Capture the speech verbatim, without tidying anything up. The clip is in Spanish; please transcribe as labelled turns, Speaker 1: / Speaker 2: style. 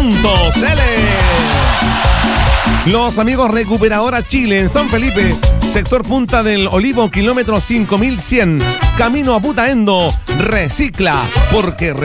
Speaker 1: punto c l. Los amigos Recuperadora Chile en San Felipe, sector Punta del Olivo, kilómetro cinco mil cien, camino a Putaendo. Recicla, porque